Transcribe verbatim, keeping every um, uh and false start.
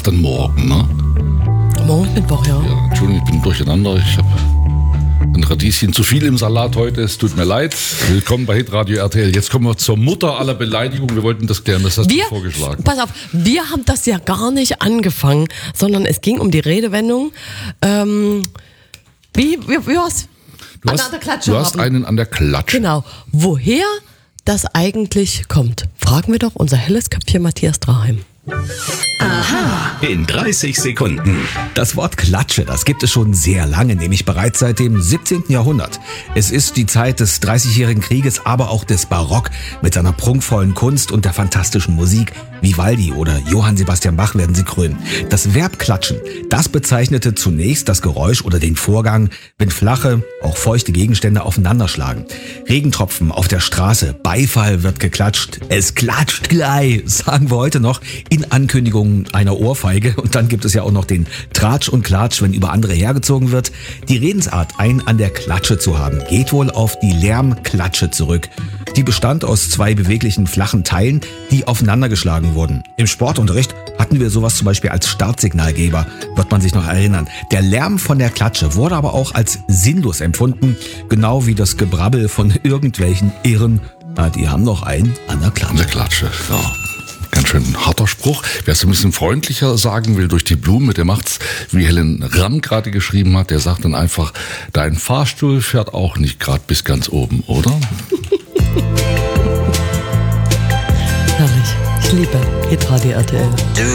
ist dann morgen, ne? Morgen Mittwoch, ja. Ja, Entschuldigung, ich bin durcheinander. Ich habe ein Radieschen zu viel im Salat heute. Es tut mir leid. Willkommen bei Hitradio R T L. Jetzt kommen wir zur Mutter aller Beleidigungen. Wir wollten das klären. Das hast wir, du vorgeschlagen. Pass auf, wir haben das ja gar nicht angefangen, sondern es ging um die Redewendung. Ähm, wie, wie, wie war's? Du An hast, der Klatsche du hast haben. einen an der Klatsche. Genau. Woher das eigentlich kommt, fragen wir doch unser helles Köpfchen Matthias Draheim. In dreißig Sekunden. Das Wort Klatsche, das gibt es schon sehr lange, nämlich bereits seit dem siebzehnten Jahrhundert. Es ist die Zeit des dreißigjährigen Krieges, aber auch des Barock mit seiner prunkvollen Kunst und der fantastischen Musik. Vivaldi oder Johann Sebastian Bach werden sie krönen. Das Verb klatschen, das bezeichnete zunächst das Geräusch oder den Vorgang, wenn flache, auch feuchte Gegenstände aufeinanderschlagen. Regentropfen auf der Straße, Beifall wird geklatscht. Es klatscht gleich, sagen wir heute noch in Ankündigung einer Ohrfeige. Und dann gibt es ja auch noch den Tratsch und Klatsch, wenn über andere hergezogen wird. Die Redensart, einen an der Klatsche zu haben, geht wohl auf die Lärmklatsche zurück. Die bestand aus zwei beweglichen flachen Teilen, die aufeinander geschlagen wurden. Im Sportunterricht hatten wir sowas zum Beispiel als Startsignalgeber, wird man sich noch erinnern. Der Lärm von der Klatsche wurde aber auch als sinnlos empfunden, genau wie das Gebrabbel von irgendwelchen Irren. Na, die haben noch einen an der Klatsche. An der Klatsche, ja. Ganz schön harter Spruch. Wer es ein bisschen freundlicher sagen will, durch die Blume, der macht's, wie Helen Ramm gerade geschrieben hat, der sagt dann einfach, dein Fahrstuhl fährt auch nicht gerade bis ganz oben, oder? Herrlich. Ich liebe Hitradio R T L.